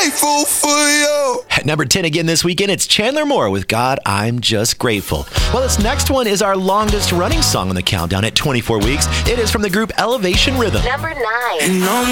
grateful for you. At number 10 again this weekend, it's Chandler Moore with God, I'm Just Grateful. Well, this next one is our longest running song on the countdown at 24 weeks. It is from the group Elevation Rhythm. Number 9. And I'm